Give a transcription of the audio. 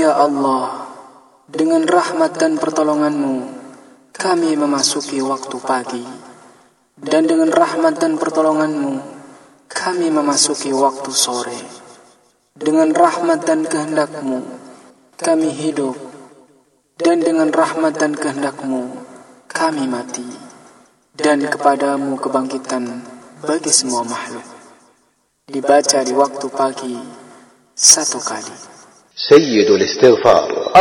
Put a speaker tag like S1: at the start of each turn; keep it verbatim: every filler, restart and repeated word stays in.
S1: Ya Allah, dengan rahmat dan pertolongan-Mu, kami memasuki waktu pagi. Dan dengan rahmat dan pertolongan-Mu, kami memasuki waktu sore. Dengan rahmat dan kehendak-Mu, kami hidup. Dan dengan rahmat dan kehendak-Mu, kami mati. Dan kepadamu kebangkitan bagi semua makhluk. Dibaca di waktu pagi satu kali.
S2: سيد الاستغفار